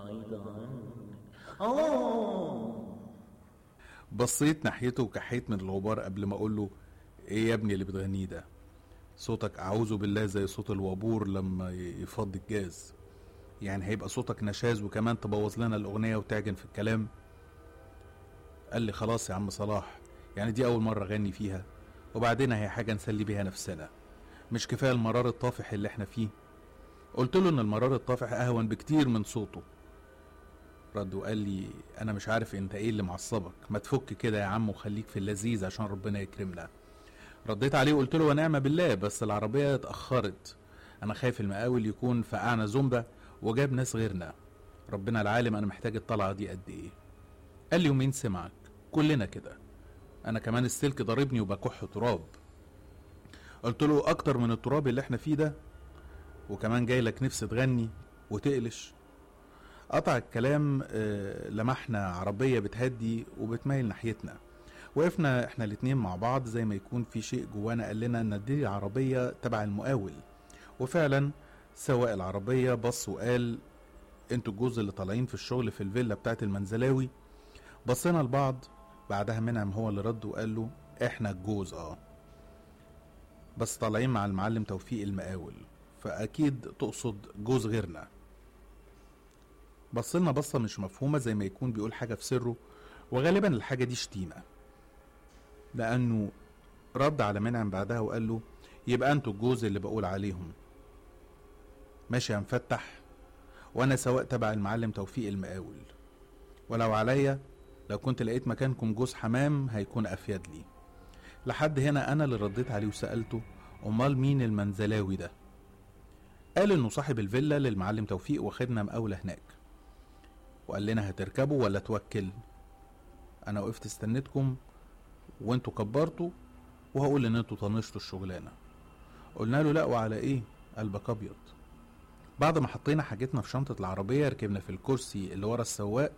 أيضا. أوه. بصيت ناحيته وكحيت من الغبار قبل ما اقول له ايه يا ابني اللي بتغنيه ده؟ صوتك اعوذ بالله زي صوت الوابور لما يفضي الجاز. يعني هيبقى صوتك نشاز وكمان تبوظ لنا الاغنيه وتعجن في الكلام؟ قال لي خلاص يا عم صلاح، يعني دي اول مره اغني فيها، وبعدين هي حاجه نسلي بيها نفسنا، مش كفايه المرار الطافح اللي احنا فيه؟ قلت له ان المرار الطافح اهون بكتير من صوته. رد وقال لي انا مش عارف انت ايه اللي معصبك، ما تفك كده يا عم وخليك في اللذيذ عشان ربنا يكرمنا. رديت عليه وقلت له ونعم بالله، بس العربيه اتاخرت، انا خايف المقاول يكون فقعنا زومبا وجاب ناس غيرنا، ربنا العالم انا محتاج الطلعه دي قد ايه. قال لي ومين سمعك، كلنا كده، انا كمان السلك ضاربني وبكح تراب. قلت له اكتر من التراب اللي احنا فيه ده، وكمان جاي لك نفس تغني وتقلش. قطع الكلام. لمحنا عربية بتهدي وبتميل ناحيتنا، وقفنا احنا الاتنين مع بعض زي ما يكون في شيء جوانا قال لنا ان دي عربية تبع المقاول. وفعلا سواق العربية بص وقال انتوا الجوز اللي طالعين في الشغل في الفيلا بتاعت المنزلاوي؟ بصينا لبعض، بعدها منعم هو اللي رد وقال له احنا الجوز بس طالعين مع المعلم توفيق المقاول، فاكيد تقصد جوز غيرنا. بصلنا بصة مش مفهومة زي ما يكون بيقول حاجة في سره، وغالبا الحاجة دي شتيمة، لأنه رد على منعم بعدها وقال له يبقى انتوا الجوز اللي بقول عليهم. ماشي يا مفتح، وانا سواق تبع المعلم توفيق المقاول، ولو عليا لو كنت لقيت مكانكم جوز حمام هيكون افيد لي. لحد هنا انا اللي رديت عليه وسألته امال مين المنزلاوي ده؟ قال انه صاحب الفيلا للمعلم توفيق واخدنا مقاولة هناك، وقال لنا هتركبوا ولا توكل؟ انا وقفت استنيتكم وانتوا كبرتوا، وهقول ان انتوا طنشتوا الشغلانه. قلنا له لا وعلى ايه؟ قلبك ابيض. بعد ما حطينا حاجتنا في شنطه العربيه ركبنا في الكرسي اللي ورا السواق.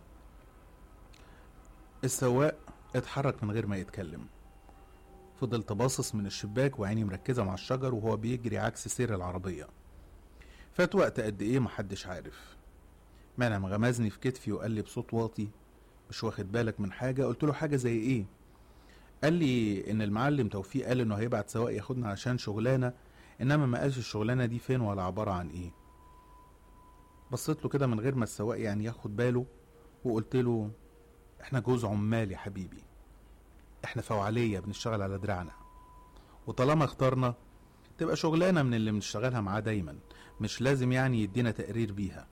السواق اتحرك من غير ما يتكلم، فضلت باصص من الشباك وعيني مركزه مع الشجر وهو بيجري عكس سير العربيه. فات وقت قد ايه محدش عارف. منعم غمزني في كتفي وقال لي بصوت واطي مش واخد بالك من حاجه؟ قلت له حاجه زي ايه؟ قال لي ان المعلم توفيق قال انه هيبعت سواق ياخدنا عشان شغلانه، انما ما قالش الشغلانه دي فين ولا عباره عن ايه. بصيت له كده من غير ما السواق يعني ياخد باله، وقلت له احنا جوز عمال يا حبيبي، احنا فوعليه بنشتغل على دراعنا، وطالما اخترنا تبقى شغلانه من اللي بنشتغلها معاه دايما، مش لازم يعني يدينا تقرير بيها.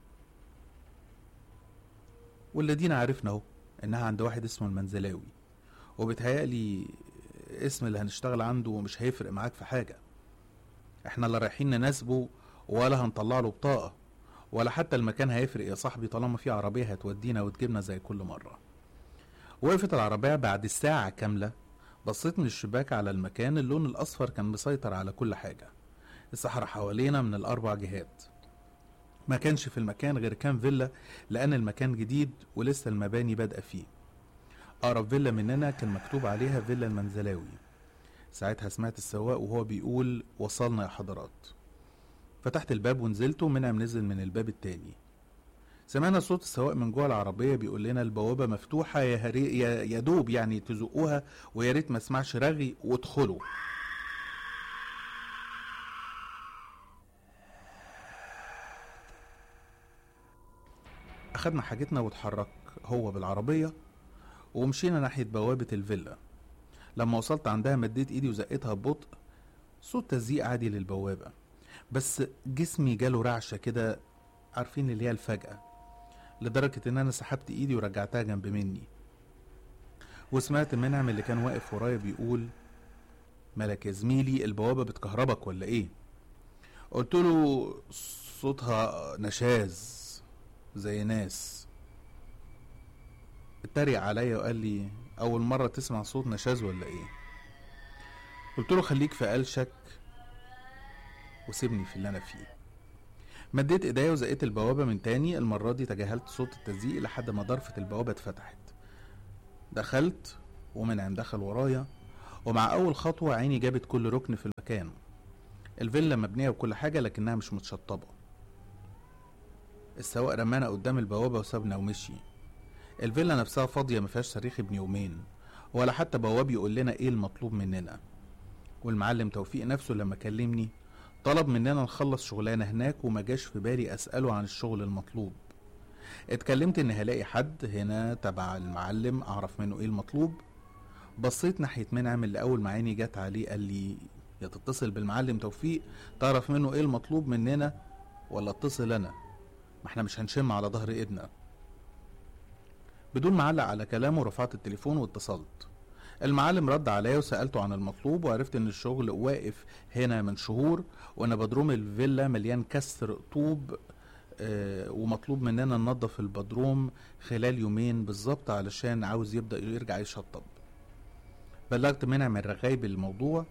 واللي دينا عرفنا اهو انها عند واحد اسمه المنزلاوي، وبتهيألي اسم اللي هنشتغل عنده مش هيفرق معاك في حاجة. احنا اللي رايحين نناسبه ولا هنطلع له بطاقة، ولا حتى المكان هيفرق يا صاحبي طالما في عربية هتودينا وتجيبنا زي كل مرة. وقفت العربية بعد ساعة كاملة. بصيت من الشباك على المكان، اللون الأصفر كان مسيطر على كل حاجة، الصحراء حوالينا من الأربع جهات، ما كانش في المكان غير كام فيلا لأن المكان جديد ولسه المباني بادئة فيه. أقرب فيلا مننا كان مكتوب عليها فيلا المنزلاوي. ساعتها سمعت السواق وهو بيقول وصلنا يا حضرات. فتحت الباب ونزلت، ومنعم نزل من الباب التاني. سمعنا صوت السواق من جوه العربية بيقول لنا البوابة مفتوحة يا دوب يعني تزقوها، ويا ريت ما اسمعش رغي وادخلوا. أخدنا حاجتنا واتحرك هو بالعربية ومشينا ناحية بوابة الفيلا. لما وصلت عندها مديت ايدي وزقتها ببطء، صوت تزييق عادي للبوابة، بس جسمي جاله رعشة كده، عارفين اللي هي الفجأة، لدرجة ان انا سحبت ايدي ورجعتها جنب مني. وسمعت منعم اللي كان واقف ورايا بيقول مالك يا زميلي البوابة بتكهربك ولا ايه؟ قلت له صوتها نشاز زي ناس. اتريق عليا وقال لي اول مرة تسمع صوت نشاز ولا ايه؟ قلت له خليك في قلشك وسيبني في اللي انا فيه. مديت ايديا وزقيت البوابة من تاني، المرة دي تجاهلت صوت التزييق لحد ما ضرفة البوابة اتفتحت. دخلت ومنعم دخل ورايا، ومع اول خطوة عيني جابت كل ركن في المكان. الفيلا مبنية وكل حاجة لكنها مش متشطبة. السواق رمانا قدام البوابة وسابنا ومشي. الفيلا نفسها فاضية، مفيهاش تاريخ ابن يومين، ولا حتى بواب يقول لنا ايه المطلوب مننا. والمعلم توفيق نفسه لما كلمني طلب مننا نخلص شغلانة هناك، وما جاش في بالي اسأله عن الشغل المطلوب. اتكلمت ان هلاقي حد هنا تبع المعلم اعرف منه ايه المطلوب. بصيت ناحية منعم اللي اول ما عيني جت عليه قال لي يا تتصل بالمعلم توفيق تعرف منه ايه المطلوب مننا، ولا اتصل انا، ما احنا مش هنشم على ظهر ايدنا. بدون ما اعلق على كلامه رفعت التليفون واتصلت. المعلم رد عليا وسألته عن المطلوب، وعرفت ان الشغل واقف هنا من شهور، وانا بدروم الفيلا مليان كسر طوب، ومطلوب مننا ننظف البدروم خلال يومين بالظبط علشان عاوز يبدأ يرجع يشطب. بلغت منعم الرغايب الموضوع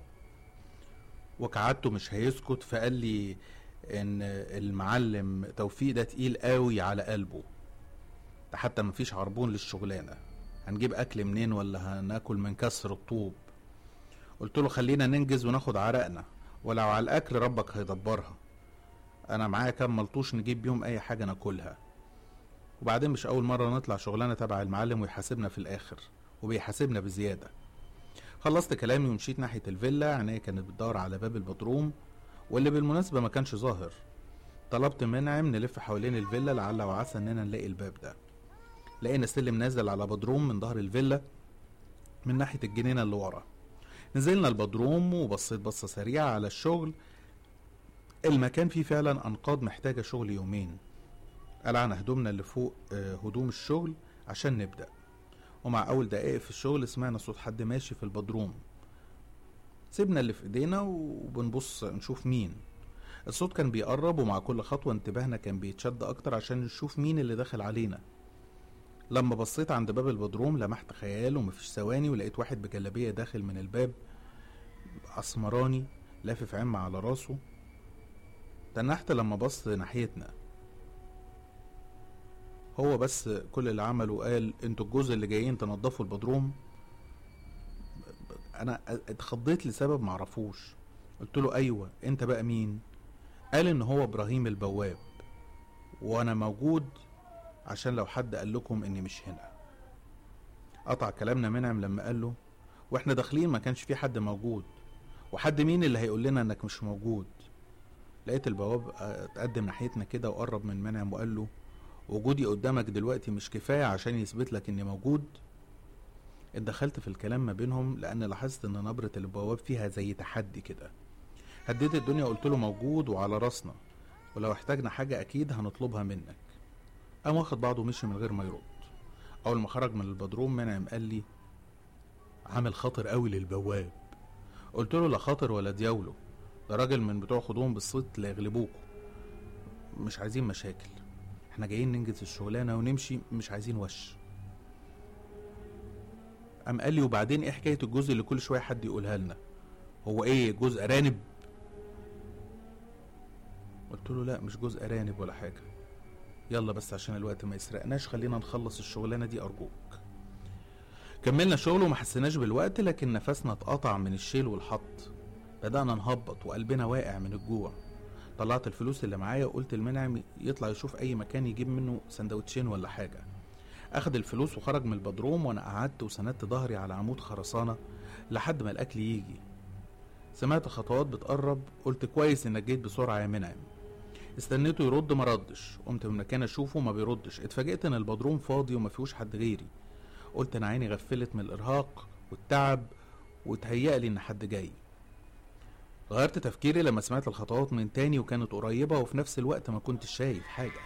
وقعدته مش هيسكت، فقال لي ان المعلم توفيق ده تقيل قوي على قلبه، ده حتى مفيش عربون للشغلانة، هنجيب اكل منين ولا هناكل من كسر الطوب؟ قلت له خلينا ننجز وناخد عرقنا، ولو على الاكل ربك هيدبرها، انا معايا كام ملطوش نجيب بيهم اي حاجة ناكلها. وبعدين مش اول مرة نطلع شغلانة تبع المعلم ويحاسبنا في الاخر، وبيحاسبنا بزيادة. خلصت كلامي ومشيت ناحية الفيلا، عينيا كانت بتدور على باب البدروم واللي بالمناسبة ما كانش ظاهر. طلبت منعم نلف حوالين الفيلا لعل وعسى اننا نلاقي الباب ده. لقينا سلم نازل على بدروم من ظهر الفيلا من ناحية الجنينة اللي ورا. نزلنا البدروم وبصيت بصة سريعة على الشغل. المكان فيه فعلا أنقاض محتاجة شغل يومين. قلعنا هدومنا اللي فوق هدوم الشغل عشان نبدأ. ومع أول دقائق في الشغل سمعنا صوت حد ماشي في البدروم. سيبنا اللي في ايدينا وبنبص نشوف مين. الصوت كان بيقرب، ومع كل خطوة انتباهنا كان بيتشد أكتر عشان نشوف مين اللي داخل علينا. لما بصيت عند باب البدروم لمحت خيال، ومفيش ثواني ولقيت واحد بجلابية داخل من الباب، اسمراني لافف عمة على راسه. تنحت لما بص ناحيتنا. هو بس كل اللي عمله قال انتوا الجزء اللي جايين تنضفوا البدروم. انا اتخضيت لسبب معرفوش. قلت له ايوه، انت بقى مين؟ قال ان هو ابراهيم البواب، وانا موجود عشان لو حد قال لكم اني مش هنا. قطع كلامنا منعم لما قال له واحنا داخلين ما كانش في حد موجود، وحد مين اللي هيقول لنا انك مش موجود؟ لقيت البواب اتقدم ناحيتنا كده وقرب من منعم وقال له وجودي قدامك دلوقتي مش كفاية عشان يثبت لك اني موجود؟ اتدخلت في الكلام ما بينهم لان لاحظت ان نبرة البواب فيها زي تحدي كده. هديت الدنيا وقلت له موجود وعلى راسنا، ولو احتاجنا حاجة اكيد هنطلبها منك. قام واخد بعضه ومشي من غير ما يرد. اول ما خرج من البدروم منعم قال لي عامل خاطر قوي للبواب. قلت له لا خاطر ولا دياوله، ده راجل من بتوع خدوم بالصيت لا يغلبوكوا، مش عايزين مشاكل، احنا جايين ننجز الشغلانه ونمشي، مش عايزين وش. قام قال لي وبعدين ايه حكايه الجزء اللي كل شويه حد يقولها لنا؟ هو ايه جزء ارانب؟ قلت له لا مش جزء ارانب ولا حاجه، يلا بس عشان الوقت ما يسرقناش خلينا نخلص الشغلانه دي ارجوك. كملنا شغل وما حسيناش بالوقت، لكن نفسنا اتقطع من الشيل والحط. بدأنا نهبط وقلبنا واقع من الجوع. طلعت الفلوس اللي معايا وقلت المنعم يطلع يشوف اي مكان يجيب منه سندوتشين ولا حاجة. اخد الفلوس وخرج من البدروم، وانا قعدت وسندت ظهري على عمود خرسانة لحد ما الاكل يجي. سمعت خطوات بتقرب، قلت كويس انك جيت بسرعة يا منعم. استنيته يرد ما ردش، قمت من مكان اشوفه ما بيردش. اتفاجئت ان البدروم فاضي وما فيهوش حد غيري. قلت انا عيني غفلت من الارهاق والتعب وتهيألي ان حد جاي. غيرت تفكيري لما سمعت الخطوات من تاني وكانت قريبة، وفي نفس الوقت ما كنتش شايف حاجة.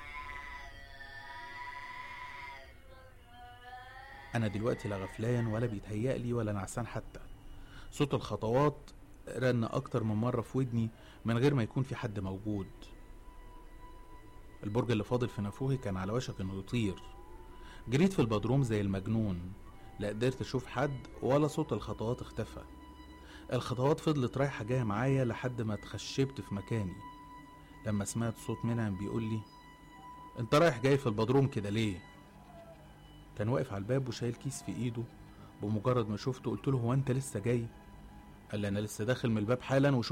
انا دلوقتي لا غفلان ولا بيتهيألي ولا نعسان حتى. صوت الخطوات رن اكتر من مرة في ودني من غير ما يكون في حد موجود. البرج اللي فاضل في نافوخي كان على وشك انه يطير. جريت في البدروم زي المجنون، لا قدرت اشوف حد ولا صوت الخطوات اختفى. الخطوات فضلت رايحة جاية معايا لحد ما اتخشبت في مكاني. لما سمعت صوت منعم بيقول لي انت رايح جاي في البدروم كده ليه؟ كان واقف على الباب وشايل كيس في ايده. بمجرد ما شفته قلت له هو انت لسه جاي؟ قال لي انا لسه داخل من الباب حالا